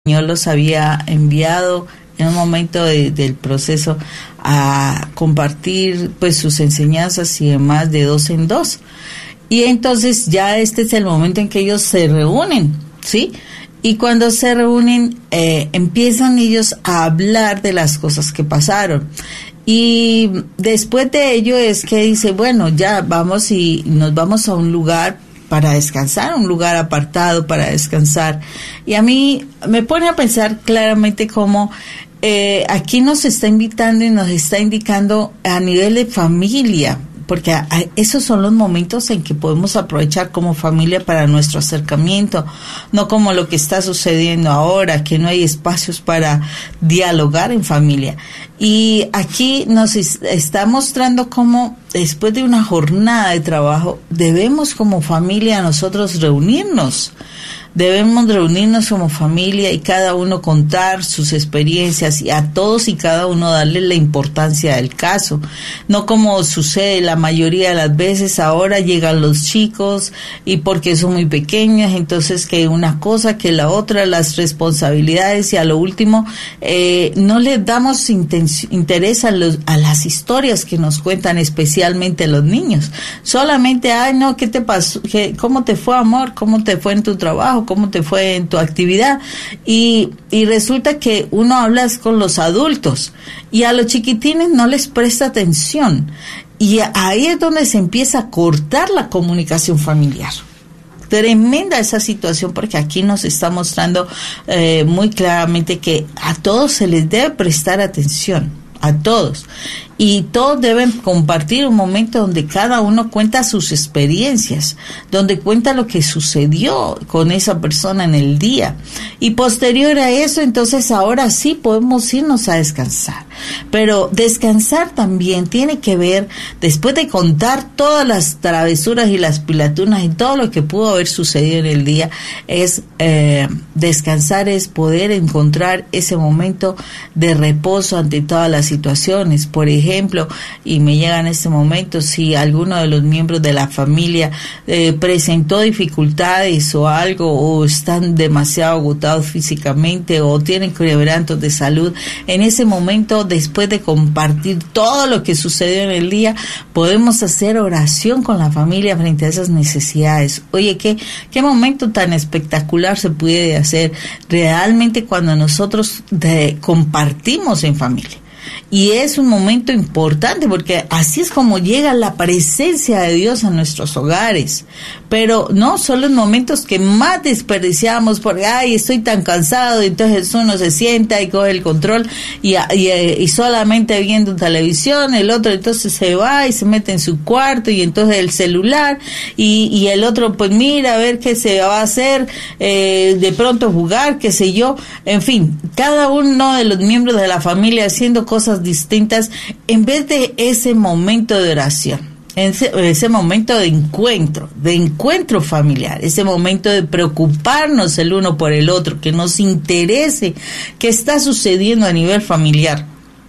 Señor los había enviado en un momento del proceso a compartir pues sus enseñanzas y demás de 2 en 2. Y entonces ya este es el momento en que ellos se reúnen, ¿sí? Y cuando se reúnen empiezan ellos a hablar de las cosas que pasaron. Y después de ello es que dice, bueno, ya vamos y nos vamos a un lugar para descansar, un lugar apartado para descansar. Y a mí me pone a pensar claramente cómo aquí nos está invitando y nos está indicando a nivel de familia, porque esos son los momentos en que podemos aprovechar como familia para nuestro acercamiento, no como lo que está sucediendo ahora, que no hay espacios para dialogar en familia. Y aquí nos está mostrando cómo después de una jornada de trabajo debemos como familia nosotros reunirnos. Debemos reunirnos como familia y cada uno contar sus experiencias y a todos y cada uno darle la importancia del caso. No como sucede la mayoría de las veces, ahora llegan los chicos y porque son muy pequeños, entonces que una cosa, que la otra, las responsabilidades y a lo último no les damos interés a las historias que nos cuentan especialmente los niños. Solamente, ay no, ¿qué te pasó? ¿Cómo te fue, amor? ¿Cómo te fue en tu trabajo? ¿Cómo te fue en tu actividad? Y resulta que uno habla con los adultos y a los chiquitines no les presta atención. Y ahí es donde se empieza a cortar la comunicación familiar. Tremenda esa situación, porque aquí nos está mostrando muy claramente que a todos se les debe prestar atención, a todos. Y todos deben compartir un momento donde cada uno cuenta sus experiencias, donde cuenta lo que sucedió con esa persona en el día. Y posterior a eso, entonces ahora sí podemos irnos a descansar. Pero descansar también tiene que ver, después de contar todas las travesuras y las pilatunas y todo lo que pudo haber sucedido en el día, es descansar, es poder encontrar ese momento de reposo ante todas las situaciones. Por ejemplo, y me llega en este momento, si alguno de los miembros de la familia presentó dificultades o algo, o están demasiado agotados físicamente o tienen quebrantos de salud, en ese momento, después de compartir todo lo que sucedió en el día, podemos hacer oración con la familia frente a esas necesidades. Oye, qué momento tan espectacular se puede hacer realmente cuando nosotros compartimos en familia. Y es un momento importante porque así es como llega la presencia de Dios a nuestros hogares. Pero no son los momentos que más desperdiciamos porque, ay, estoy tan cansado, y entonces uno se sienta y coge el control y solamente viendo televisión, el otro entonces se va y se mete en su cuarto y entonces el celular y el otro pues mira a ver qué se va a hacer, de pronto jugar, qué sé yo, en fin, cada uno de los miembros de la familia haciendo cosas distintas en vez de ese momento de oración, ese momento de encuentro familiar, ese momento de preocuparnos el uno por el otro, que nos interese qué está sucediendo a nivel familiar,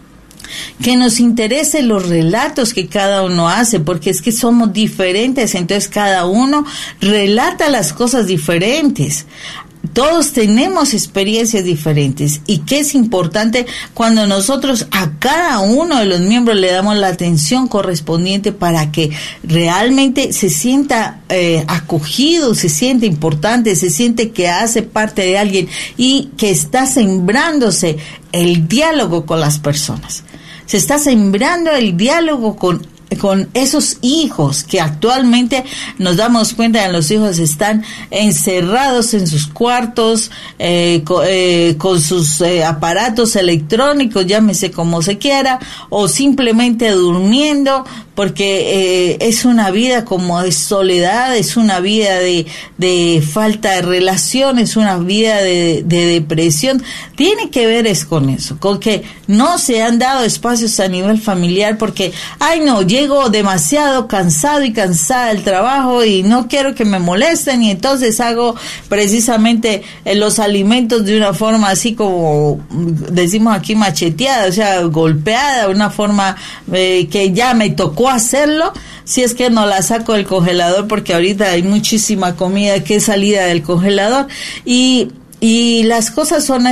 que nos interesen los relatos que cada uno hace, porque es que somos diferentes, entonces cada uno relata las cosas diferentes. Todos tenemos experiencias diferentes y que es importante cuando nosotros a cada uno de los miembros le damos la atención correspondiente para que realmente se sienta acogido, se siente importante, se siente que hace parte de alguien y que está sembrándose el diálogo con las personas. Se está sembrando el diálogo con esos hijos que actualmente nos damos cuenta que los hijos están encerrados en sus cuartos con sus aparatos electrónicos, llámese como se quiera, o simplemente durmiendo, porque es una vida como de soledad, es una vida de falta de relación, es una vida de depresión. Tiene que ver es con eso, con que no se han dado espacios a nivel familiar porque, ay no, llego demasiado cansado y cansada del trabajo y no quiero que me molesten y entonces hago precisamente los alimentos de una forma así como decimos aquí macheteada, o sea, golpeada, una forma que ya me tocó hacerlo, si es que no la saco del congelador porque ahorita hay muchísima comida que es salida del congelador y Y las cosas son